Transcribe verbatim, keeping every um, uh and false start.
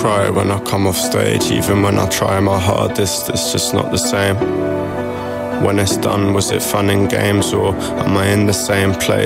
cry when I come off stage. Even when I try my hardest, it's just not the same. When it's done, was it fun and games, or am I in the same place?